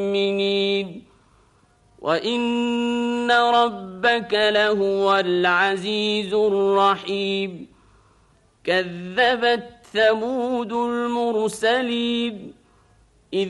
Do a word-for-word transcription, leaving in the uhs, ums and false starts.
المؤمنين وإن ربك لهو العزيز الرحيم كذبت ثمود المرسلين